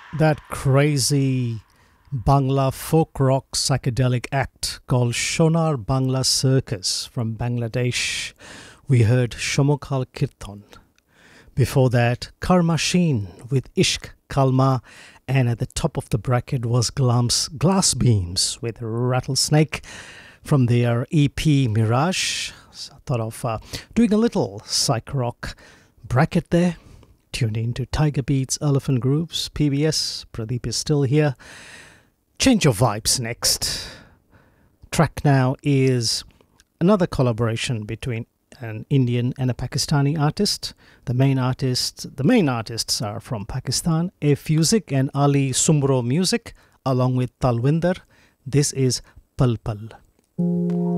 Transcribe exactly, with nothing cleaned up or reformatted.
That crazy Bangla folk rock psychedelic act called Shonar Bangla Circus from Bangladesh. We heard Shomokal Kirtan. Before that, Karma Sheen with Ishq Kalma, and at the top of the bracket was Glams Glass Beams with Rattlesnake from their E P Mirage. So I thought of uh, doing a little psych rock bracket there. Tuned in to Tiger Beats, Elephant Groups, P B S. Pradeep is still here. Change your vibes next. Track now is another collaboration between an Indian and a Pakistani artist. The main artist, the main artists are from Pakistan, A Fusic and Ali Sumro Music, along with Talwinder. This is Pal Pal.